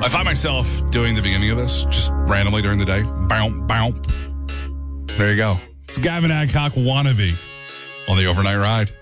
I find myself doing the beginning of this just randomly during the day. Bow, bow. There you go. It's Gavin Adcock wannabe on the overnight ride.